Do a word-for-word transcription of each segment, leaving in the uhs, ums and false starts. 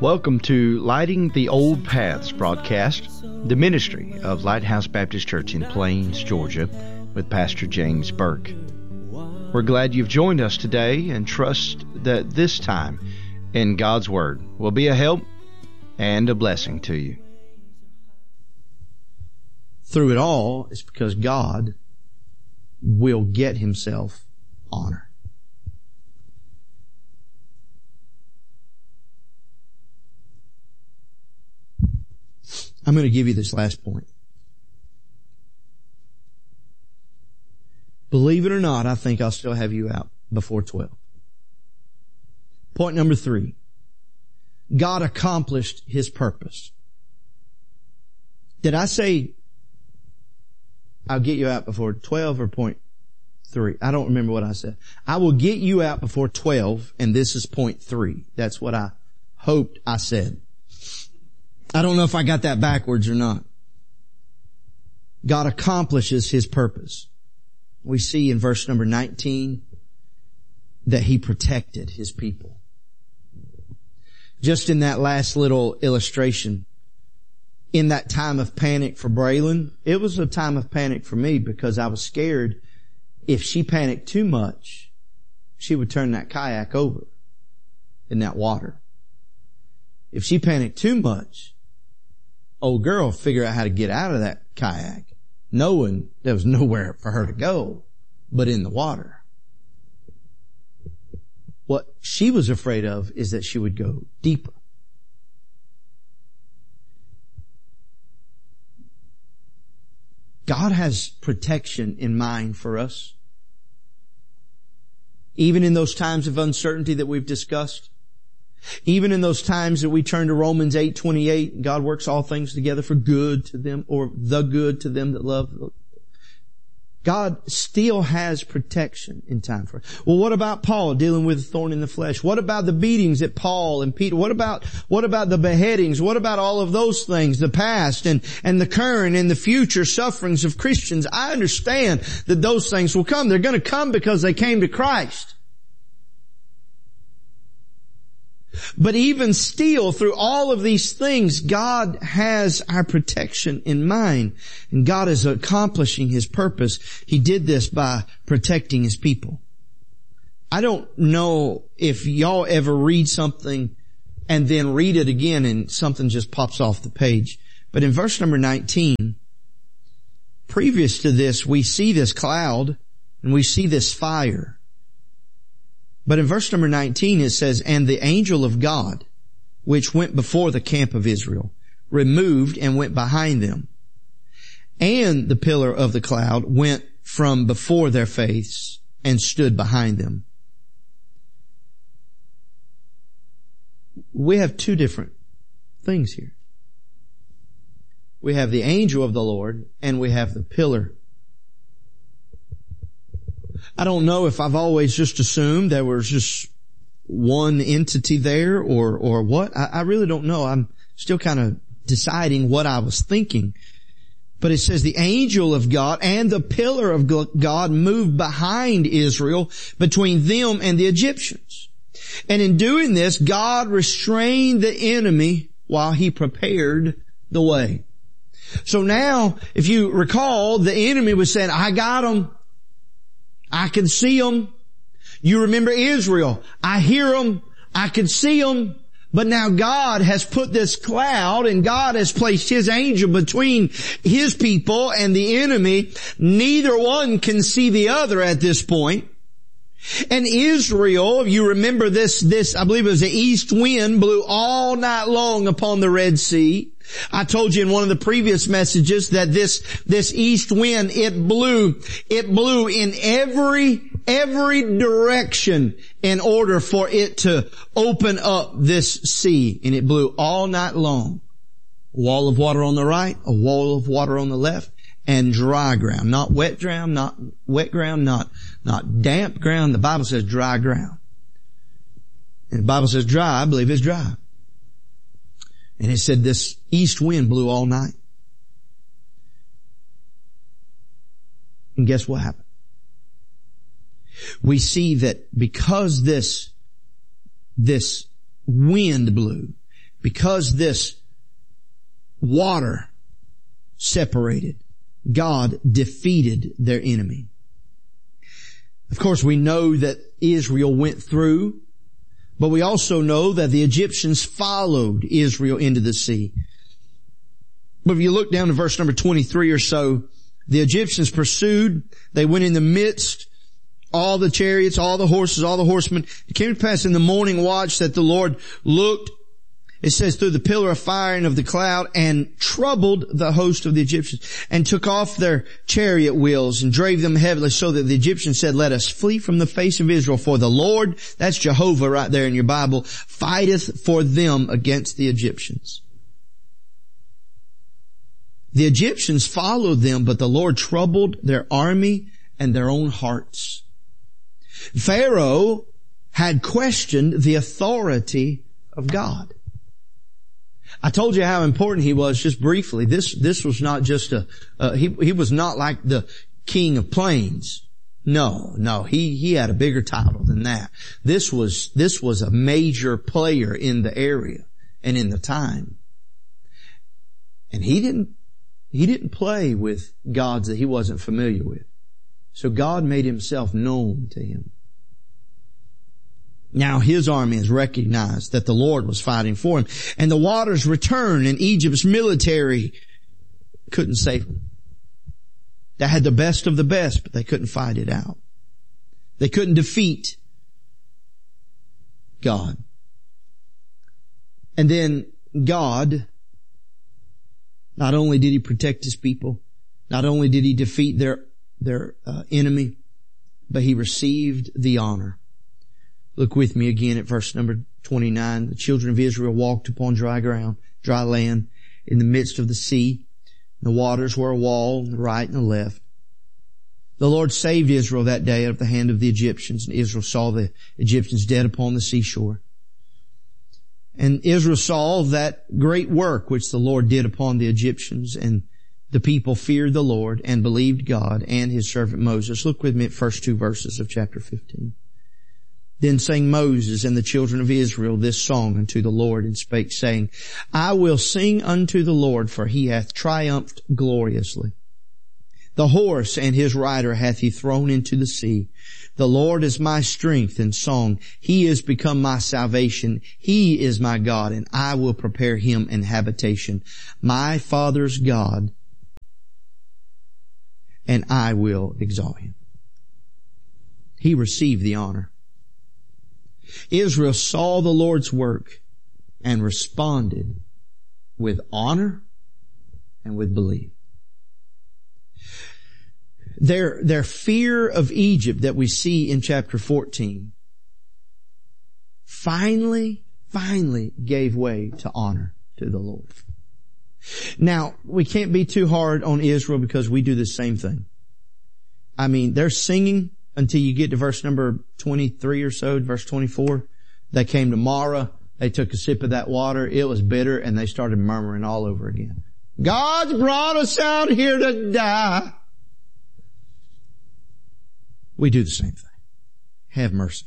Welcome to Lighting the Old Paths broadcast, the ministry of Lighthouse Baptist Church in Plains, Georgia, with Pastor James Burke. We're glad you've joined us today and trust that this time in God's Word will be a help and a blessing to you. Through it all, it's because God will get Himself honor. I'm going to give you this last point. Believe it or not, I think I'll still have you out before twelve. Point number three. God accomplished His purpose. Did I say I'll get you out before twelve or point three? I don't remember what I said. I will get you out before twelve, and this is point three. That's what I hoped I said. I don't know if I got that backwards or not. God accomplishes His purpose. We see in verse number nineteen that He protected His people. Just in that last little illustration, in that time of panic for Braylon, it was a time of panic for me because I was scared if she panicked too much, she would turn that kayak over in that water. If she panicked too much, old girl would figure out how to get out of that kayak, knowing there was nowhere for her to go but in the water. What she was afraid of is that she would go deeper. God has protection in mind for us. Even in those times of uncertainty that we've discussed. Even in those times that we turn to Romans eight twenty-eight, God works all things together for good to them, or the good to them that love. God still has protection in time for us. Well, what about Paul dealing with a thorn in the flesh? What about the beatings that Paul and Peter? What about, what about the beheadings? What about all of those things, the past and, and the current and the future sufferings of Christians? I understand that those things will come. They're going to come because they came to Christ. But even still, through all of these things, God has our protection in mind. And God is accomplishing His purpose. He did this by protecting His people. I don't know if y'all ever read something and then read it again and something just pops off the page. But in verse number nineteen, previous to this, we see this cloud and we see this fire. But in verse number nineteen it says, "And the angel of God, which went before the camp of Israel, removed and went behind them. And the pillar of the cloud went from before their face and stood behind them." We have two different things here. We have the angel of the Lord and we have the pillar. I don't know if I've always just assumed there was just one entity there or, or what. I, I really don't know. I'm still kind of deciding what I was thinking. But it says the angel of God and the pillar of God moved behind Israel between them and the Egyptians. And in doing this, God restrained the enemy while He prepared the way. So now, if you recall, the enemy was saying, I got them. I can see them. You remember Israel. I hear them. I can see them. But now God has put this cloud and God has placed His angel between His people and the enemy. Neither one can see the other at this point. And Israel, you remember this, this, I believe it was the east wind blew all night long upon the Red Sea. I told you in one of the previous messages that this, this east wind, it blew, it blew in every, every direction in order for it to open up this sea. And it blew all night long. A wall of water on the right, a wall of water on the left, and dry ground. Not wet ground, not wet ground, not, not damp ground. The Bible says dry ground. And the Bible says dry, I believe it's dry. And it said this east wind blew all night. And guess what happened? We see that because this, this wind blew, because this water separated, God defeated their enemy. Of course, we know that Israel went through, but we also know that the Egyptians followed Israel into the sea. But if you look down to verse number twenty-three or so, the Egyptians pursued. They went in the midst, all the chariots, all the horses, all the horsemen. It came to pass in the morning watch that the Lord looked, it says, through the pillar of fire and of the cloud, and troubled the host of the Egyptians, and took off their chariot wheels and drave them heavily, so that the Egyptians said, let us flee from the face of Israel, for the Lord, that's Jehovah right there in your Bible, fighteth for them against the Egyptians. The Egyptians followed them, but the Lord troubled their army and their own hearts. Pharaoh had questioned the authority of God. I told you how important he was just briefly. This, this was not just a, uh, he, he was not like the king of plains. No, no, he, he had a bigger title than that. This was, this was a major player in the area and in the time. And he didn't, he didn't play with gods that he wasn't familiar with. So God made himself known to him. Now his army has recognized that the Lord was fighting for him. And the waters returned, and Egypt's military couldn't save them. They had the best of the best, but they couldn't fight it out. They couldn't defeat God. And then God, not only did he protect his people, not only did he defeat their, their uh, enemy, but he received the honor. Look with me again at verse number twenty-nine. The children of Israel walked upon dry ground, dry land, in the midst of the sea. The waters were a wall on the right and the left. The Lord saved Israel that day out of the hand of the Egyptians, and Israel saw the Egyptians dead upon the seashore. And Israel saw that great work which the Lord did upon the Egyptians, and the people feared the Lord and believed God and his servant Moses. Look with me at first two verses of chapter fifteen. Then sang Moses and the children of Israel this song unto the Lord, and spake, saying, I will sing unto the Lord, for he hath triumphed gloriously. The horse and his rider hath he thrown into the sea. The Lord is my strength and song. He is become my salvation. He is my God, and I will prepare him an habitation. My Father's God, and I will exalt him. He received the honor. Israel saw the Lord's work and responded with honor and with belief. Their, their fear of Egypt that we see in chapter fourteen finally, finally gave way to honor to the Lord. Now, we can't be too hard on Israel because we do the same thing. I mean, they're singing until you get to verse number twenty-three or so, verse twenty-four. They came to Marah. They took a sip of that water. It was bitter, and they started murmuring all over again. God's brought us out here to die. We do the same thing. Have mercy.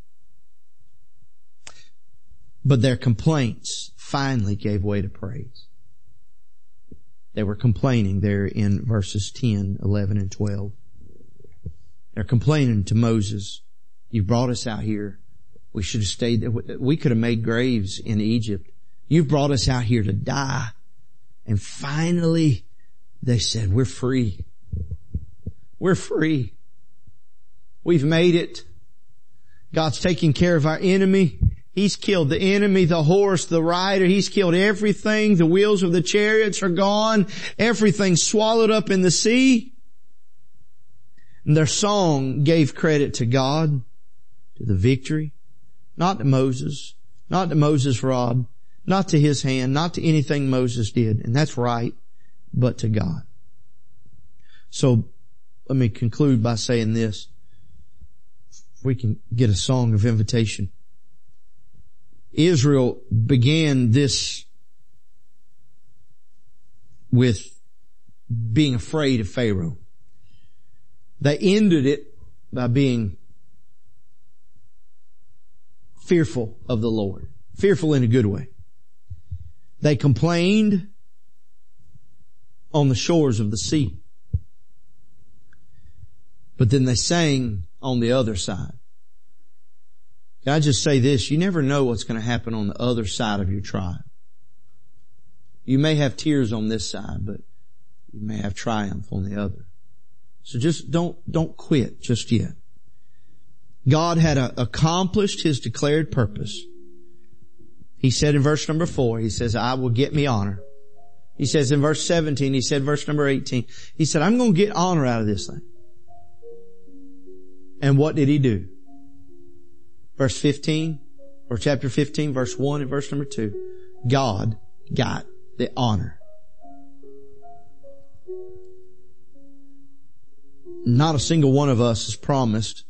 But their complaints finally gave way to praise. They were complaining there in verses ten, eleven, and twelve. They're complaining to Moses, you brought us out here. We should have stayed there. We could have made graves in Egypt. You've brought us out here to die. And finally, they said, we're free. We're free. We've made it. God's taking care of our enemy. He's killed the enemy, the horse, the rider. He's killed everything. The wheels of the chariots are gone. Everything's swallowed up in the sea. And their song gave credit to God, to the victory, not to Moses, not to Moses' rod, not to his hand, not to anything Moses did. And that's right, but to God. So let me conclude by saying this. If we can get a song of invitation. Israel began this with being afraid of Pharaoh. They ended it by being fearful of the Lord. Fearful in a good way. They complained on the shores of the sea. But then they sang on the other side. Can I just say this? You never know what's going to happen on the other side of your trial. You may have tears on this side, but you may have triumph on the other. So just don't, don't quit just yet. God had uh, accomplished His declared purpose. He said in verse number four, He says, I will get me honor. He says in verse seventeen, He said verse number eighteen, He said, I'm going to get honor out of this thing. And what did He do? Verse fifteen, or chapter fifteen, verse one and verse number two, God got the honor. Not a single one of us is promised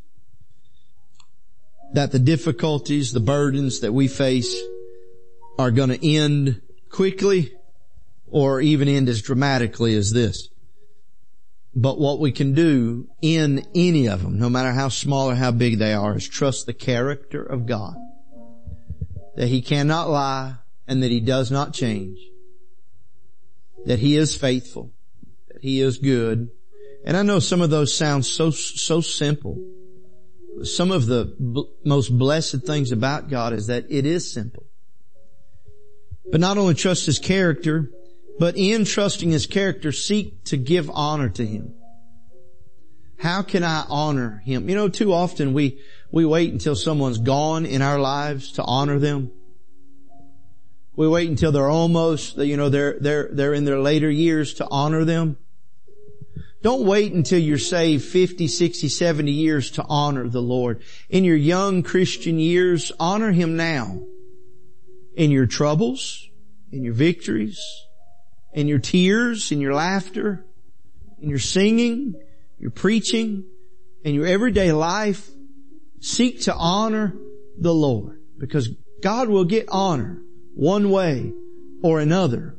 that the difficulties, the burdens that we face are going to end quickly or even end as dramatically as this. But what we can do in any of them, no matter how small or how big they are, is trust the character of God. That He cannot lie and that He does not change. That He is faithful. That He is good. And I know some of those sound so, so simple. Some of the b- most blessed things about God is that it is simple. But not only trust His character, but in trusting His character, seek to give honor to Him. How can I honor Him? You know, too often we, we wait until someone's gone in our lives to honor them. We wait until they're almost, you know, they're, they're, they're in their later years to honor them. Don't wait until you're saved fifty, sixty, seventy years to honor the Lord. In your young Christian years, honor Him now. In your troubles, in your victories, in your tears, in your laughter, in your singing, your preaching, in your everyday life, seek to honor the Lord. Because God will get honor one way or another.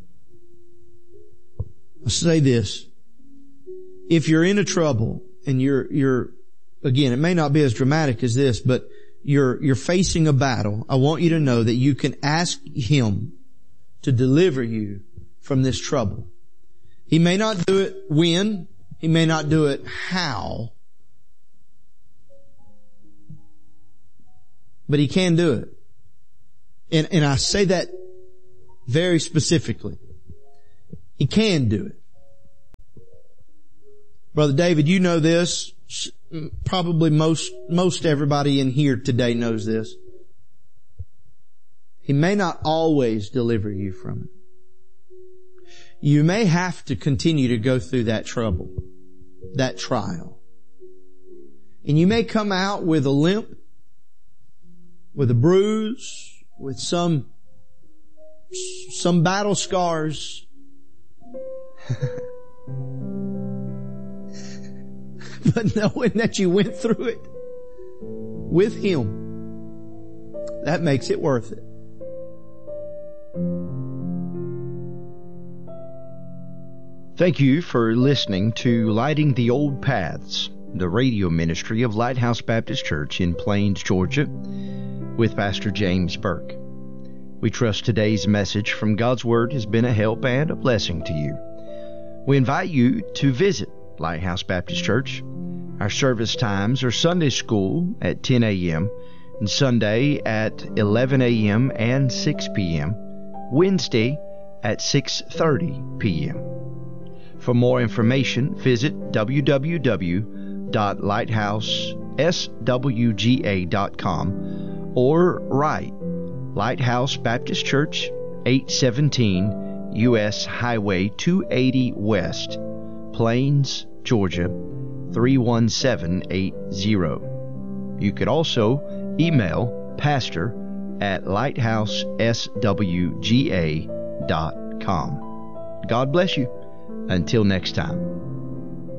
I'll say this. If you're in a trouble and you're, you're, again, it may not be as dramatic as this, but you're, you're facing a battle, I want you to know that you can ask Him to deliver you from this trouble. He may not do it when, He may not do it how, but He can do it. And, and I say that very specifically. He can do it. Brother David, you know this. Probably most, most everybody in here today knows this. He may not always deliver you from it. You may have to continue to go through that trouble, that trial. And you may come out with a limp, with a bruise, with some, some battle scars. But knowing that you went through it with Him, that makes it worth it. Thank you for listening to Lighting the Old Paths, the radio ministry of Lighthouse Baptist Church in Plains, Georgia, with Pastor James Burke. We trust today's message from God's Word has been a help and a blessing to you. We invite you to visit Lighthouse Baptist Church. Our service times are Sunday school at ten a.m. and Sunday at eleven a.m. and six p.m., Wednesday at six thirty p.m. For more information, visit w w w dot lighthouse s w g a dot com or write Lighthouse Baptist Church, eight seventeen U S Highway two eighty West, Plains, Georgia, three one seven eight zero. You could also email pastor at lighthouse s w g a dot com. God bless you. Until next time.